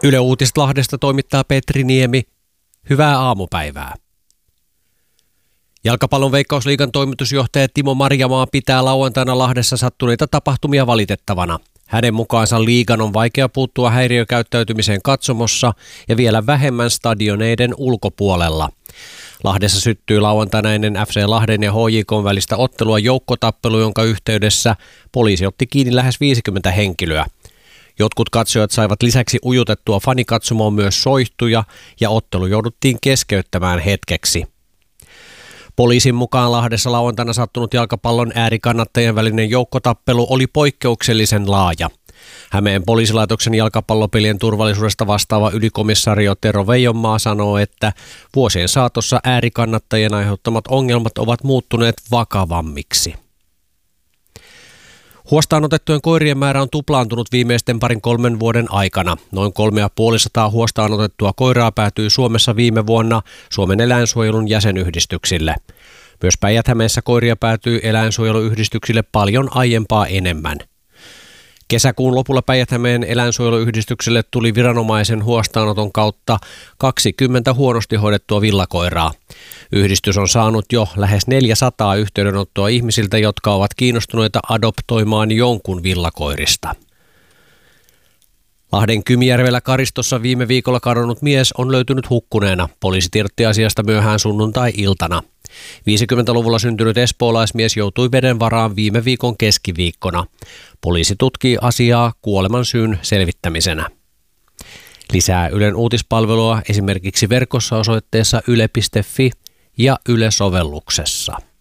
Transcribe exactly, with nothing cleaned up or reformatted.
Yle Uutiset Lahdesta toimittaa Petri Niemi. Hyvää aamupäivää. Jalkapallon Veikkausliigan toimitusjohtaja Timo Marjamaa pitää lauantaina Lahdessa sattuneita tapahtumia valitettavana. Hänen mukaansa liigan on vaikea puuttua häiriökäyttäytymiseen katsomossa ja vielä vähemmän stadioneiden ulkopuolella. Lahdessa syttyi lauantaina ennen F C Lahden ja H J K:n välistä ottelua joukkotappelu, jonka yhteydessä poliisi otti kiinni lähes viisikymmentä henkilöä. Jotkut katsojat saivat lisäksi ujutettua fanikatsomoon myös soihtuja ja ottelu jouduttiin keskeyttämään hetkeksi. Poliisin mukaan Lahdessa lauantaina sattunut jalkapallon äärikannattajien välinen joukkotappelu oli poikkeuksellisen laaja. Hämeen poliisilaitoksen jalkapallopelien turvallisuudesta vastaava ylikomissario Tero Veijonmaa sanoo, että vuosien saatossa äärikannattajien aiheuttamat ongelmat ovat muuttuneet vakavammiksi. Huostaan otettujen koirien määrä on tuplaantunut viimeisten parin kolmen vuoden aikana. Noin kolme ja puolisataa huostaan otettua koiraa päätyi Suomessa viime vuonna Suomen eläinsuojelun jäsenyhdistyksille. Myös Päijät-Hämeessä koiria päätyy eläinsuojeluyhdistyksille paljon aiempaa enemmän. Kesäkuun lopulla Päijät-Hämeen eläinsuojeluyhdistykselle tuli viranomaisen huostaanoton kautta kaksikymmentä huonosti hoidettua villakoiraa. Yhdistys on saanut jo lähes neljäsataa yhteydenottoa ihmisiltä, jotka ovat kiinnostuneita adoptoimaan jonkun villakoirista. Lahden Kymijärvellä Karistossa viime viikolla kadonnut mies on löytynyt hukkuneena. Poliisi tiedotti asiasta myöhään sunnuntai-iltana. viisikymmentäluvulla syntynyt espoolaismies joutui veden varaan viime viikon keskiviikkona. Poliisi tutkii asiaa kuoleman syyn selvittämisenä. Lisää Ylen uutispalvelua esimerkiksi verkossa osoitteessa yle piste fi ja Yle-sovelluksessa.